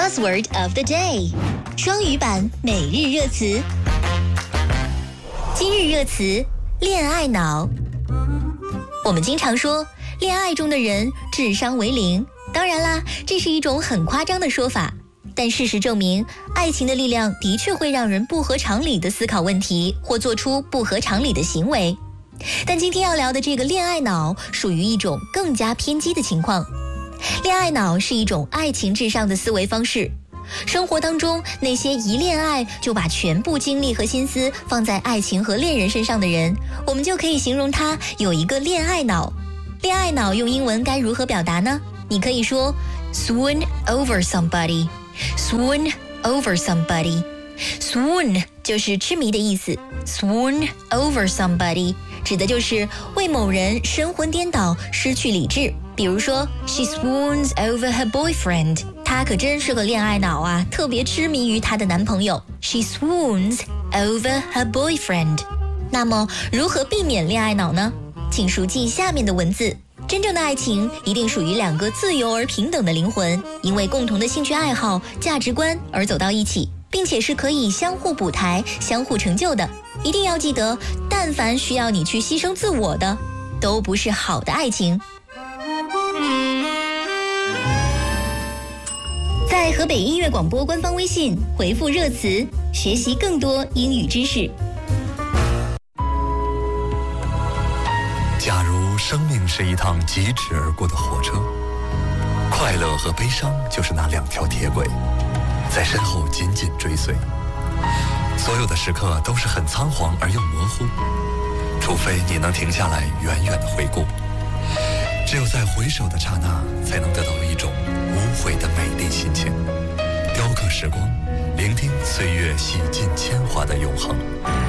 Buzzword of the day， 双语版每日热词。今日热词：恋爱脑。我们经常说，恋爱中的人智商为0，当然啦，这是一种很夸张的说法。但事实证明，爱情的力量的确会让人不合常理地思考问题，或做出不合常理的行为。但今天要聊的这个恋爱脑，属于一种更加偏激的情况。恋爱脑是一种爱情至上的思维方式。生活当中，那些一恋爱就把全部精力和心思放在爱情和恋人身上的人，我们就可以形容他有一个恋爱脑。恋爱脑用英文该如何表达呢？你可以说 swoon over somebody。swoon over somebody。 swoon 就是痴迷的意思， swoon over somebody 指的就是为某人神魂颠倒，失去理智。比如说 she swoons over her boyfriend， 她可真是个恋爱脑啊，特别痴迷于她的男朋友。 she swoons over her boyfriend。 那么如何避免恋爱脑呢？请熟记下面的文字。真正的爱情一定属于两个自由而平等的灵魂，因为共同的兴趣爱好、价值观而走到一起，并且是可以相互补台、相互成就的。一定要记得，但凡需要你去牺牲自我的，都不是好的爱情。在河北音乐广播官方微信回复热词，学习更多英语知识。 假如生命是一趟疾驰而过的火车，快乐和悲伤就是那2条铁轨，在身后紧紧追随。所有的时刻都是很仓皇而又模糊，除非你能停下来远远的回顾。只有在回首的刹那，才能得到一种无悔的美丽心情，雕刻时光，聆听岁月洗尽铅华的永恒。